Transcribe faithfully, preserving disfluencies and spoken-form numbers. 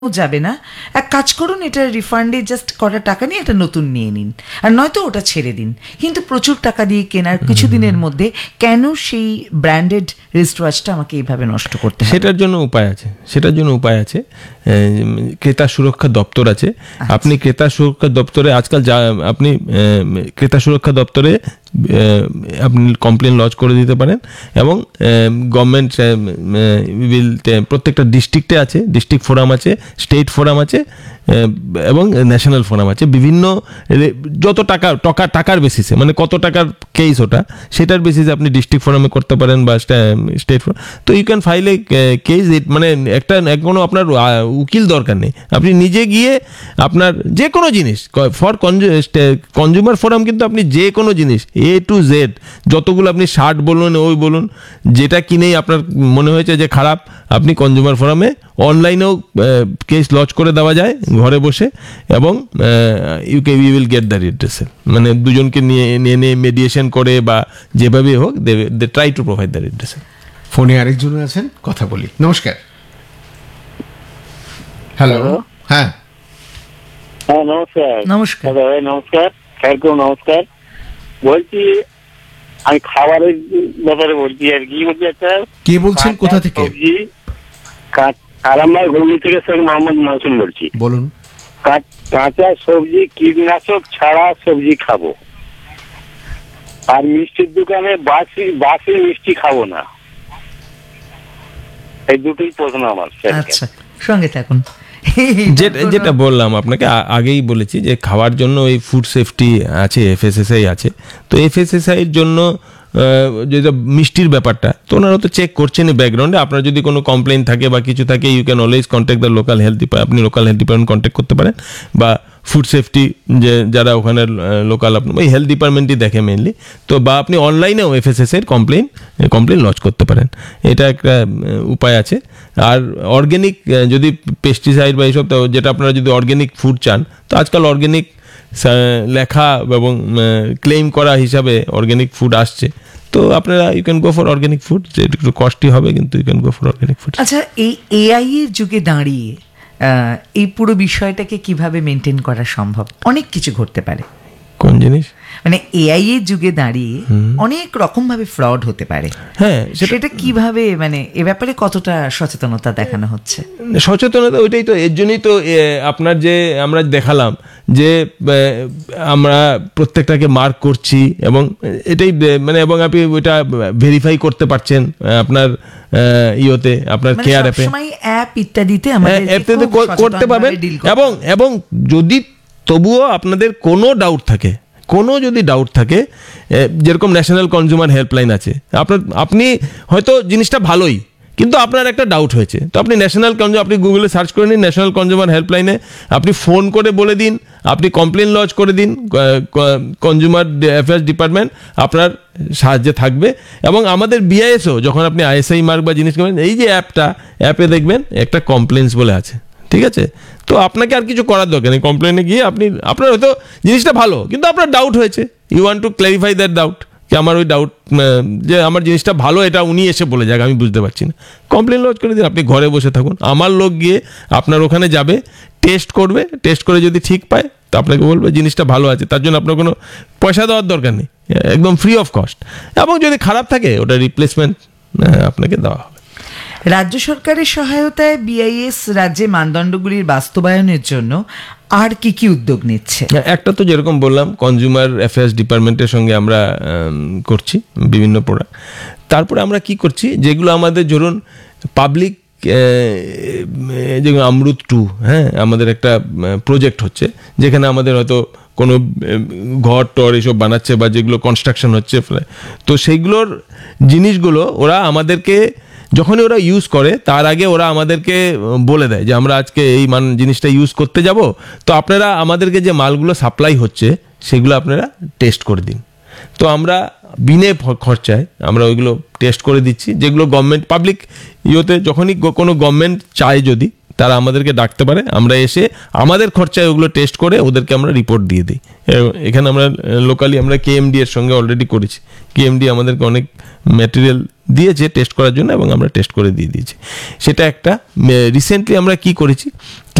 যাবে না, এক কাজ করুন, এটা রিফান্ডে জাস্ট কটা টাকা নিয়ে এটা নতুন নিয়ে নিন, আর নয়তো ওটা ছেড়ে দিন। কিন্তু প্রচুর টাকা দিয়ে কেনার কিছুদিনের মধ্যে কেন সেই ব্র্যান্ডেড রিস্টওয়াচটা আমাকে এইভাবে নষ্ট করতে হবে? সেটার জন্য উপায় আছে, সেটার জন্য উপায় আছে। ক্রেতা সুরক্ষা দপ্তর আছে। আপনি ক্রেতা সুরক্ষা দপ্তরে আজকাল যা আপনি ক্রেতা সুরক্ষা দপ্তরে আপনি কমপ্লেন লজ করে দিতে পারেন, এবং গভর্নমেন্ট উইল প্রত্যেকটা ডিস্ট্রিক্টে আছে, ডিস্ট্রিক্ট ফোরাম আছে, স্টেট ফোরাম আছে, এবং ন্যাশনাল ফোরাম আছে। বিভিন্ন যত টাকা টাকা টাকার বেসিসে, মানে কত টাকার কেস ওটা, সেটার বেসিসে আপনি ডিস্ট্রিক্ট ফোরামে করতে পারেন বা স্টেট ফোরাম। তো you can file A case. মানে একটা কোনো আপনার উকিল দরকার নেই, আপনি নিজে গিয়ে আপনার যে কোনো জিনিস ফর কনজিউমার ফোরাম, কিন্তু আপনি যে কোনো জিনিস এ টু জেড যতগুলো আপনি শার্ট বলুন, ওই বলুন, যেটা কিনেই আপনার মনে হয়েছে যে খারাপ, আপনি কনজিউমার ফোরামে অনলাইনেও কেস লজ করে দেওয়া যায় ঘরে বসে, এবং you K we will get the redressal. মানে দুজনকে নিয়ে নিয়ে নিয়ে মেডিয়েশন করে বা যেভাবে হোক, দে they try to provide the redressal. ফোনে আরেকজন আছেন, কথা বলি। নমস্কার। হ্যালো। হ্যাঁ হ্যাঁ নমস্কার। নমস্কার দাদা, নমস্কার স্যারকেও নমস্কার। বলছি আমি খাবারের ব্যাপারে বলছি আর কি। বলছি একটা কে বলছেন, কোথা থেকে? সবজি আরামবাগ হুগলি থেকে স্যার মোহাম্মদ মাসুম বলছি। বলুন। কাঁচা সবজি কীটনাশক ছাড়া সবজি খাবো, আর মিষ্টির দোকানে বাসি বাসি মিষ্টি খাবো না। এই দুটোই প্রশ্ন আমার। আচ্ছা, সঙ্গে থাকুন। যেটা যেটা বললাম আপনাকে আগেই বলেছি যে খাওয়ার জন্য ওই ফুড সেফটি আছে, এফএসএসআই আছে। তো এফএসএসআইয়ের জন্য যেটা মিষ্টির ব্যাপারটা, তো ওনারা তো চেক করছেন ব্যাকগ্রাউন্ডে। আপনার যদি কোনো কমপ্লেন থাকে বা কিছু থাকে, you can always contact the local health department. আপনি লোকাল হেলথ ডিপার্টমেন্ট কন্ট্যাক্ট করতে পারেন, বা ফুড সেফটি যে যারা ওখানে লোকাল আপনার ওই হেলথ ডিপার্টমেন্টই দেখে মেনলি। তো বা আপনি অনলাইনেও এফএসএসআইয়ের কমপ্লেন কমপ্লেন লজ করতে পারেন, এটা একটা উপায় আছে। আর অর্গ্যানিক যদি পেস্টিসাইড বা এইসব, যেটা আপনারা যদি অর্গ্যানিক ফুড চান, তো আজকাল অর্গ্যানিক লেখা এবং ক্লেম করা হিসাবে অর্গ্যানিক ফুড আসছে। তো আপনারা you can go for organic food, যেটা একটু কস্টলি হবে, কিন্তু you can go for organic food. আচ্ছা, এই এআই এর যুগে দাঁড়িয়ে এই পুরো বিষয়টাকে কিভাবে মেনটেন করা সম্ভব? অনেক কিছু ঘটতে পারে। কোন জিনিস? মানে এআই এর যুগে দাঁড়িয়ে অনেক রকম ভাবে ফ্রড হতে পারে। হ্যাঁ, সেটা কিভাবে, মানে এ ব্যাপারে কতটা সচেতনতা দেখানো হচ্ছে? সচেতনতা ওইটাই তো, এর জন্যই তো আপনার যে আমরা দেখালাম যে আমরা প্রত্যেকটাকে মার্ক করছি, এবং এটাই মানে, এবং আপনি ওইটা ভেরিফাই করতে পারছেন আপনার ইওতে, আপনার কেয়ার অ্যাপে, অ্যাপ ইত্যাদিতে আমাদের করতে পারবেন। এবং এবং যদি তবুও আপনাদের কোনো ডাউট থাকে, কোনো যদি ডাউট থাকে, যেরকম ন্যাশনাল কনজিউমার হেল্পলাইন আছে, আপনার আপনি হয়তো জিনিসটা ভালোই, কিন্তু আপনার একটা ডাউট হয়েছে, তো আপনি ন্যাশনাল কনজিউমার আপনি গুগলে সার্চ করে নিন, ন্যাশনাল কনজিউমার হেল্পলাইনে আপনি ফোন করে বলে দিন, আপনি কমপ্লেন লজ করে দিন, কনজিউমার অ্যাফেয়ার্স ডিপার্টমেন্ট আপনার সাহায্যে থাকবে। এবং আমাদের বিআইএসও, যখন আপনি আইএসআই মার্ক বা জিনিস করবেন, এই যে অ্যাপটা, অ্যাপে দেখবেন একটা কমপ্লেন্স বলে আছে, ঠিক আছে? তো আপনাকে আর কিছু করার দরকার নেই। কমপ্লেনে গিয়ে আপনি, আপনার হয়তো জিনিসটা ভালো, কিন্তু আপনার ডাউট হয়েছে, you want to clarify that doubt, যে আমার ওই ডাউট যে আমার জিনিসটা ভালো, এটা উনি এসে বলে যাক, আমি বুঝতে পারছি না, কমপ্লেন লজ করে দিন। আপনি ঘরে বসে থাকুন, আমার লোক গিয়ে আপনার ওখানে যাবে, টেস্ট করবে, টেস্ট করে যদি ঠিক পায়, তো আপনাকে বলবে জিনিসটা ভালো আছে। তার জন্য আপনার কোনো পয়সা দেওয়ার দরকার নেই, একদম ফ্রি অফ কস্ট। এবং যদি খারাপ থাকে, ওটা রিপ্লেসমেন্ট আপনাকে দেওয়া হবে। রাজ্য সরকারের সহায়তায় বিআইএস রাজ্যে মানদণ্ডগুলির বাস্তবায়নের জন্য আর কি কি উদ্যোগ নিচ্ছে? একটা তো যেরকম বললাম, কনজিউমার অ্যাফেয়ার্স ডিপার্টমেন্টের সঙ্গে আমরা করছি বিভিন্ন প্রোডাক্ট। তারপরে আমরা কি করছি, যেগুলো আমাদের ধরুন পাবলিক, যেগুলো অমৃত টু, হ্যাঁ, আমাদের একটা প্রজেক্ট হচ্ছে, যেখানে আমাদের হয়তো কোনো ঘর টর এসব বানাচ্ছে, বা যেগুলো কনস্ট্রাকশন হচ্ছে, তো সেইগুলোর জিনিসগুলো ওরা আমাদেরকে যখনই ওরা ইউজ করে, তার আগে ওরা আমাদেরকে বলে দেয় যে আমরা আজকে এই মান জিনিসটা ইউজ করতে যাব, তো আপনারা আমাদেরকে যে মালগুলো সাপ্লাই হচ্ছে সেগুলো আপনারা টেস্ট করে দিন। তো আমরা বিনে খরচায় আমরা ওইগুলো টেস্ট করে দিচ্ছি, যেগুলো গভর্নমেন্ট পাবলিক ইয়েতে, যখনই কোনো গভর্নমেন্ট চায় যদি তারা আমাদেরকে ডাকতে পারে, আমরা এসে আমাদের খরচায় ওগুলো টেস্ট করে ওদেরকে আমরা রিপোর্ট দিয়ে দিই। এখানে আমরা লোকালি আমরা কেএমডি এর সঙ্গে অলরেডি করেছি, কেএমডি আমাদেরকে অনেক ম্যাটেরিয়াল দিয়েছে টেস্ট করার জন্য এবং আমরা টেস্ট করে দিয়ে দিয়েছি। সেটা একটা। রিসেন্টলি আমরা কি করেছি,